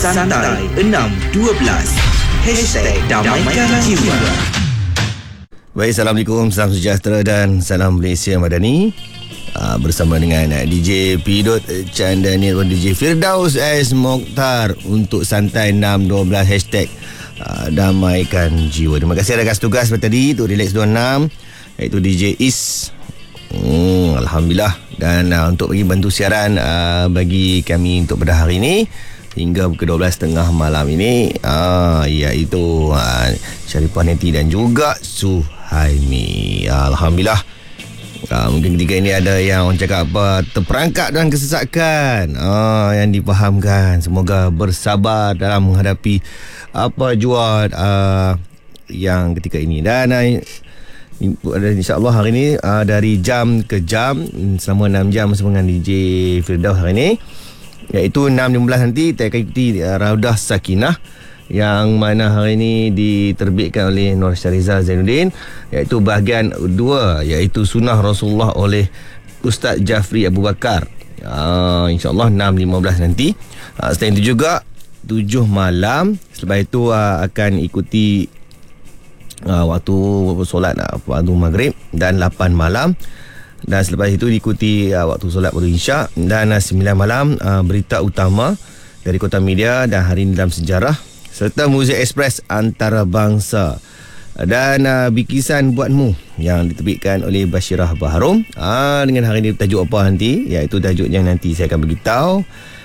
Santai 612 #Damaikan Jiwa. Baik, Assalamualaikum, salam sejahtera dan salam Malaysia Madani. Bersama dengan DJ Pidot Chan Daniel dan DJ Firdaus S. Mokhtar untuk Santai 612 #Damaikan Jiwa. Terima kasih atas tugas tadi untuk Relax 26, iaitu DJ Is. Alhamdulillah. Dan untuk bagi bantu siaran bagi kami untuk pada hari ini hingga pukul 12.30 malam ini, iaitu Sharifah Neti dan juga Suhaimi. Alhamdulillah. Mungkin ketika ini ada yang orang cakap terperangkap dalam kesesakan, yang difahamkan. Semoga bersabar dalam menghadapi jua yang ketika ini. Dan insyaAllah hari ini dari jam ke jam, selama 6 jam bersama dengan DJ Firdaus hari ini, iaitu 6.15 nanti kita akan ikuti Raudah Sakinah, yang mana hari ini diterbitkan oleh Nur Syarizal Zainuddin, iaitu bahagian 2, iaitu Sunnah Rasulullah oleh Ustaz Jafri Abu Bakar. InsyaAllah 6.15 nanti. Selain itu juga 7 malam. Selepas itu akan ikuti waktu solat waktu maghrib, dan 8 malam. Dan selepas itu diikuti waktu solat waktu isyak, dan 9 malam berita utama dari Kota Media dan Hari ini dalam Sejarah, serta Muzik Express Antarabangsa dan Bikisan Buatmu yang diterbitkan oleh Bashirah Baharom. Dengan hari ini tajuk apa nanti, iaitu tajuk yang nanti saya akan beritahu.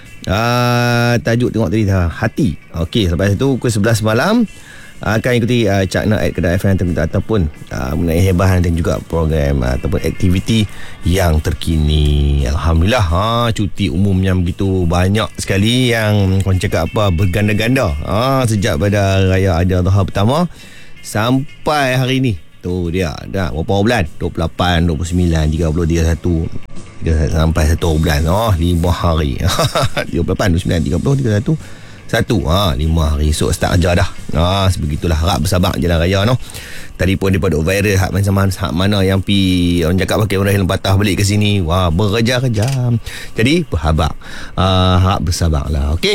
Tajuk tengok tadi, hati. Okey, selepas itu pukul 11 malam akan ikuti Cak Na at Kedah FM ataupun mengenai hebahan dan juga program ataupun aktiviti yang terkini. Alhamdulillah, cuti umum yang begitu banyak sekali, yang orang cakap berganda-ganda sejak pada Raya Ailadha pertama sampai hari ni. Tu dia, dah berapa bulan? 28, 29, 30, 31 sampai 1 bulan. 5 hari. 28, 29, 30, 31 5 hari. Esok start kerja dah. Sebegitulah. Harap bersabar jalan raya Tadi pun daripada viral hak mana yang pi orang cakap pakai orang helm patah balik ke sini. Bekerja-kerja. Jadi berhabak. Harap bersabarlah. Okey.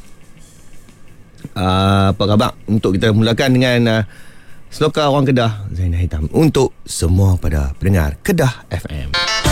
Apa khabar? Untuk kita mulakan dengan Seloka Orang Kedah Zainal Hitam untuk semua pada pendengar Kedah FM.